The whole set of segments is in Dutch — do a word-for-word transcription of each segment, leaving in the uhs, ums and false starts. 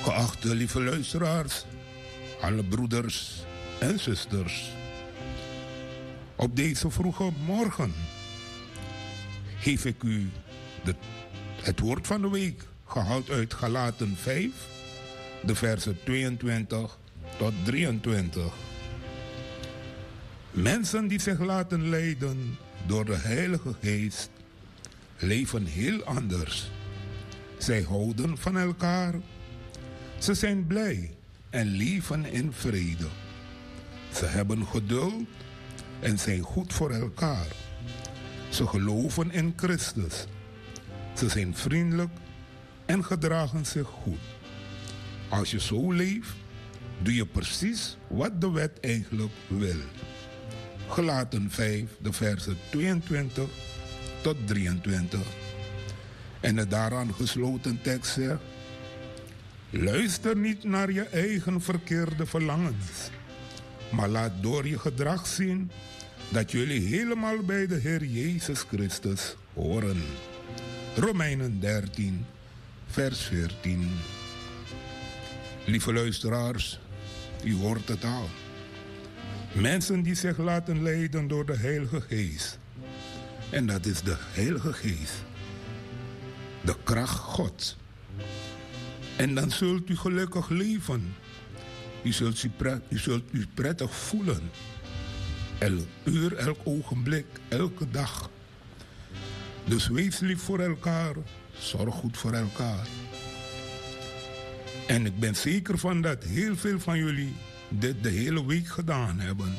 Geachte lieve luisteraars, alle broeders en zusters. Op deze vroege morgen geef ik u de, het woord van de week, gehaald uit Galaten vijf, de versen tweeëntwintig tot drieëntwintig. Mensen die zich laten leiden door de Heilige Geest leven heel anders. Zij houden van elkaar. Ze zijn blij en leven in vrede. Ze hebben geduld en zijn goed voor elkaar. Ze geloven in Christus. Ze zijn vriendelijk en gedragen zich goed. Als je zo leeft, doe je precies wat de wet eigenlijk wil. Galaten vijf, de versen tweeëntwintig tot drieëntwintig. En de daaraan gesloten tekst zegt: luister niet naar je eigen verkeerde verlangens, maar laat door je gedrag zien dat jullie helemaal bij de Heer Jezus Christus horen. Romeinen dertien, vers veertien. Lieve luisteraars, u hoort het al. Mensen die zich laten leiden door de Heilige Geest. En dat is de Heilige Geest. De kracht Gods. En dan zult u gelukkig leven. U zult u, pret, u zult u prettig voelen. Elk uur, elk ogenblik, elke dag. Dus wees lief voor elkaar. Zorg goed voor elkaar. En ik ben zeker van dat heel veel van jullie dit de hele week gedaan hebben.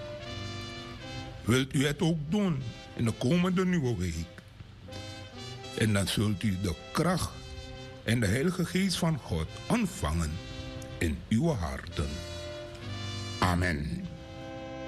Wilt u het ook doen in de komende nieuwe week? En dan zult u de kracht en de Heilige Geest van God ontvangen in uw harten. Amen.